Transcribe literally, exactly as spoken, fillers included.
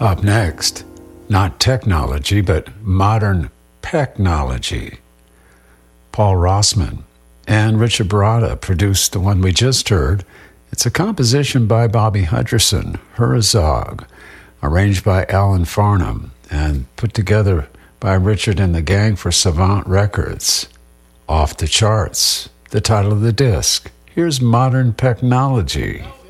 Up next, not technology, but modern technology. Paul Rossman and Richard Barada produced the one we just heard. It's a composition by Bobby Hutcherson, Herzog, arranged by Alan Farnham, and put together by Richard and the gang for Savant Records. Off the Charts, the title of the disc. Here's Modern Technology.